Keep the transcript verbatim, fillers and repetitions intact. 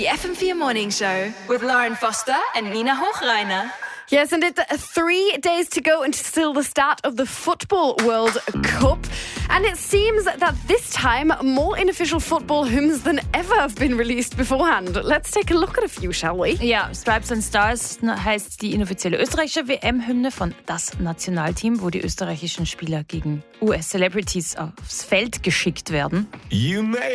F M four Morning Show with Lauren Foster and Nina Hochreiner. Yes, and it's three days to go until the start of the Football World Cup. And it seems that this time more unofficial football hymns than ever have been released beforehand. Let's take a look at a few, shall we? Ja, Stripes and Stars heißt die inoffizielle österreichische W M-Hymne von das Nationalteam, wo die österreichischen Spieler gegen U S-Celebrities aufs Feld geschickt werden. You may